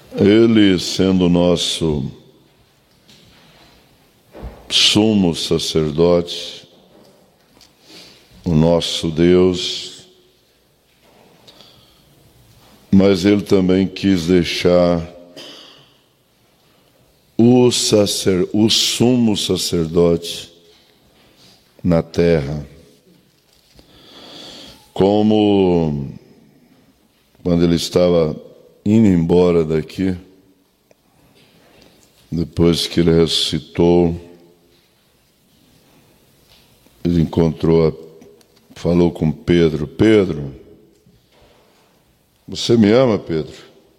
Ele, sendo nosso sumo sacerdote, o nosso Deus, mas Ele também quis deixar o sumo sacerdote na terra, como quando Ele estava indo embora daqui, depois que Ele ressuscitou, Ele falou com Pedro: Pedro, você me ama, Pedro?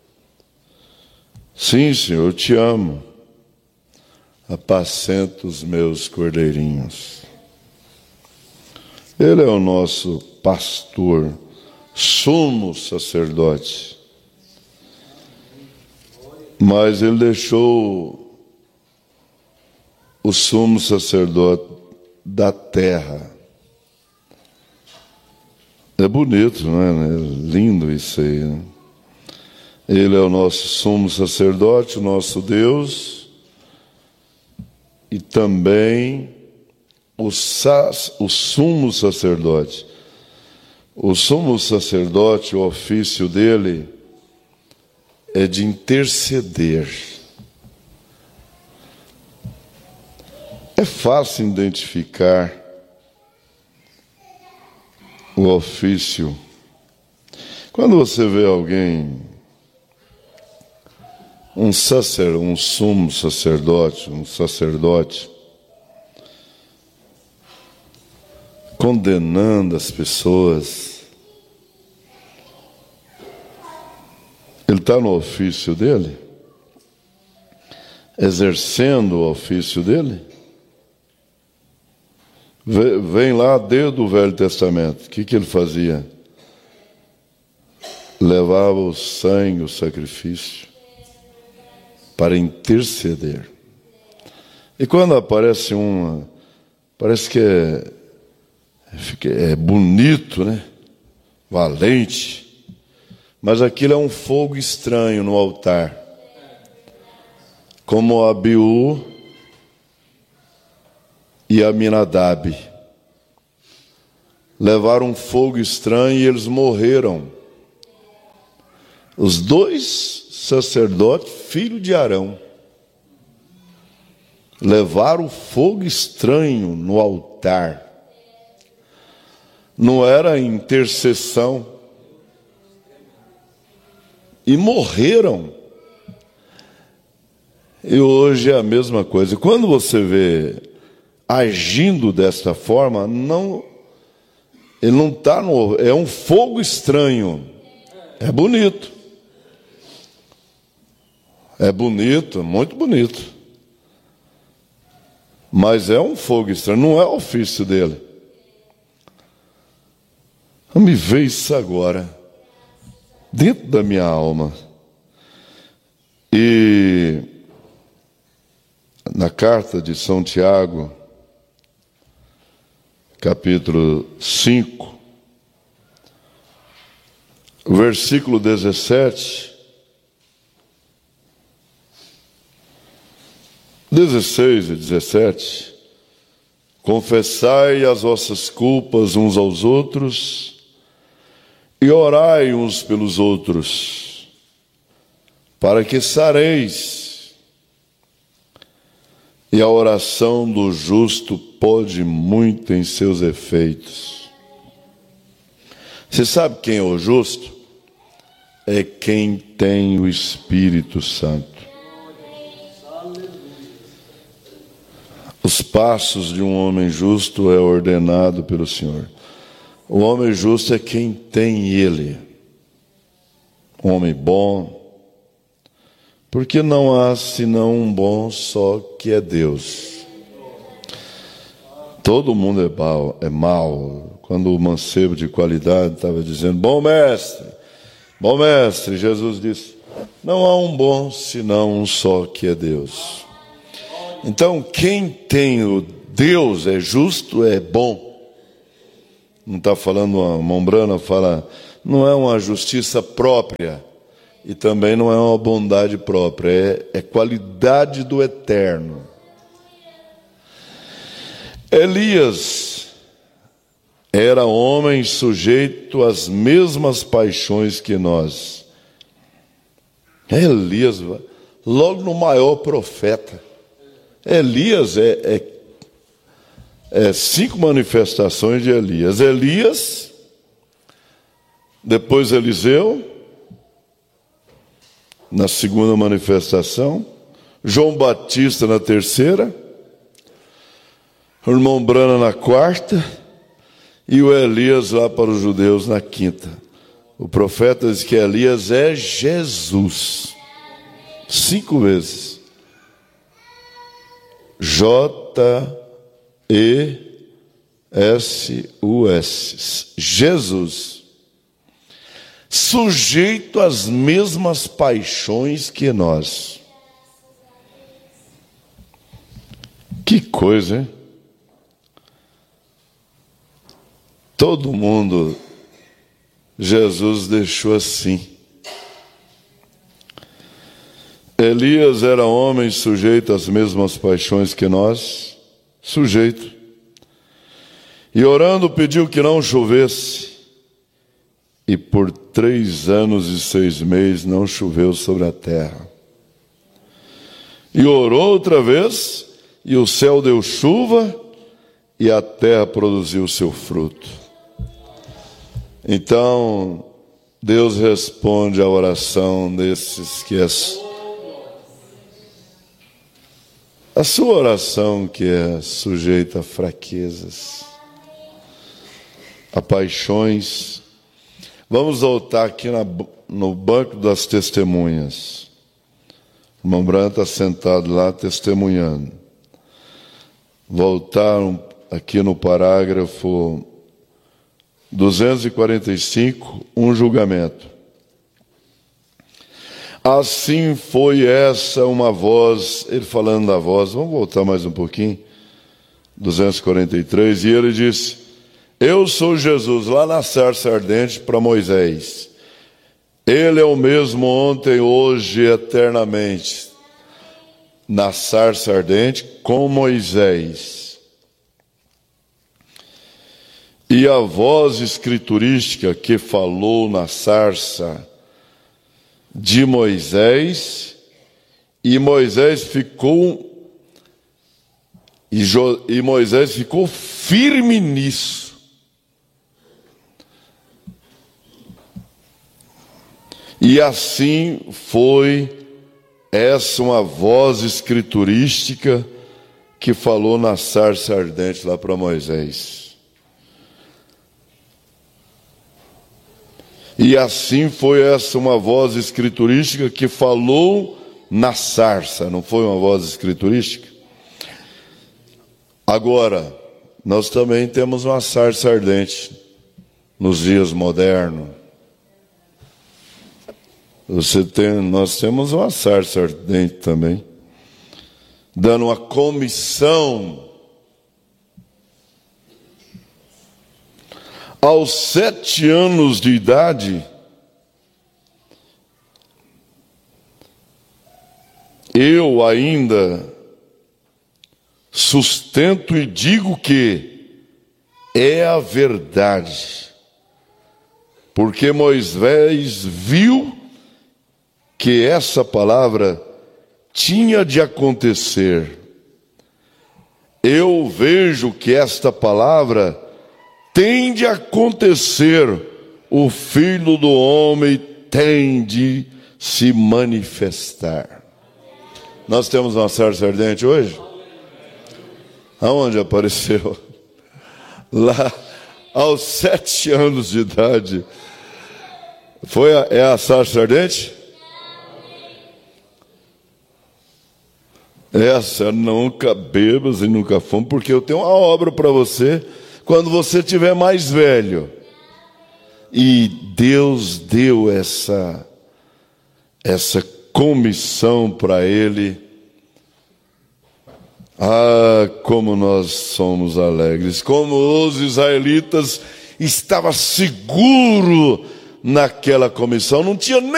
Sim, Senhor, eu te amo. Apacenta os meus cordeirinhos. Ele é o nosso pastor, sumo sacerdote. Mas Ele deixou o sumo sacerdote da terra. É bonito, não é? É lindo isso aí, né? Ele é o nosso sumo sacerdote, o nosso Deus, e também o sumo sacerdote. O sumo sacerdote, o ofício dele é de interceder. É fácil identificar o ofício. Quando você vê alguém, um sumo sacerdote, um sacerdote, condenando as pessoas, ele está no ofício dele, exercendo o ofício dele. Vem lá desde o Velho Testamento. O que ele fazia? Levava o sangue, o sacrifício, para interceder. E quando aparece parece que é bonito, né? Valente, mas aquilo é um fogo estranho no altar, como Abiú e Aminadab levaram um fogo estranho e eles morreram. Os dois sacerdotes, filho de Arão, levaram fogo estranho no altar. Não era intercessão. E morreram. E hoje é a mesma coisa. Quando você vê agindo desta forma, ele não está é um fogo estranho. É bonito. É bonito, muito bonito. Mas é um fogo estranho, não é o ofício dele. Me vê isso agora, dentro da minha alma. E na carta de São Tiago, capítulo 5, versículo 17, 16 e 17, confessai as vossas culpas uns aos outros e orai uns pelos outros, para que sareis. E a oração do justo pode muito em seus efeitos. Você sabe quem é o justo? É quem tem o Espírito Santo. Os passos de um homem justo é ordenado pelo Senhor. O homem justo é quem tem Ele. Um homem bom. Porque não há senão um bom só, que é Deus. Todo mundo é mau. Quando o mancebo de qualidade estava dizendo: bom mestre, Jesus disse: não há um bom senão um só, que é Deus. Então, quem tem o Deus é justo, é bom. Não está falando, a Mombrana fala, não é uma justiça própria. e também não é uma bondade própria, é qualidade do eterno. Elias era homem sujeito às mesmas paixões que nós. Elias, logo no maior profeta. Elias é 5 manifestações de Elias. Elias, depois Eliseu, na segunda manifestação, João Batista na terceira, o irmão Brana na quarta, e o Elias lá para os judeus na quinta. O profeta diz que Elias é Jesus. 5 vezes. J-E-S-U-S. Jesus. Sujeito às mesmas paixões que nós. Que coisa, hein? Todo mundo, Jesus deixou assim. Elias era homem sujeito às mesmas paixões que nós, sujeito. E orando pediu que não chovesse. E por 3 anos e 6 meses não choveu sobre a terra. E orou outra vez, e o céu deu chuva, e a terra produziu o seu fruto. Então, Deus responde à oração desses que a sua oração que é sujeita a fraquezas, a paixões. Vamos voltar aqui no banco das testemunhas. O irmão Branco está sentado lá testemunhando. Voltar aqui no parágrafo 245, um julgamento. Assim foi essa uma voz, ele falando da voz, vamos voltar mais um pouquinho, 243, e ele disse: eu sou Jesus, lá na sarça ardente para Moisés. Ele é o mesmo ontem, hoje e eternamente. Na sarça ardente com Moisés. E a voz escriturística que falou na sarça de Moisés, e Moisés ficou firme nisso. E assim foi essa uma voz escriturística que falou na sarça ardente lá para Moisés. E assim foi essa uma voz escriturística que falou na sarça, não foi uma voz escriturística? Agora, nós também temos uma sarça ardente nos dias modernos. Nós temos uma sarça ardente também, dando uma comissão. Aos 7 anos de idade, eu ainda sustento e digo que é a verdade, porque Moisés viu que essa palavra tinha de acontecer. Eu vejo que esta palavra tem de acontecer, o Filho do Homem tem de se manifestar. Nós temos uma sarça ardente hoje? Aonde apareceu? Lá, aos 7 anos de idade. É a sarça ardente? Essa nunca bebas e nunca fome, porque eu tenho uma obra para você quando você estiver mais velho. E Deus deu essa comissão para ele. Ah, como nós somos alegres, como os israelitas estavam seguros naquela comissão, não tinha nem